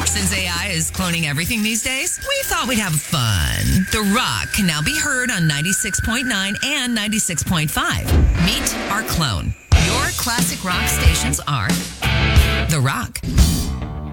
Since AI is cloning everything these days, we thought we'd have fun. The Rock can now be heard on 96.9 and 96.5. Meet our clone. Your classic rock stations are The Rock,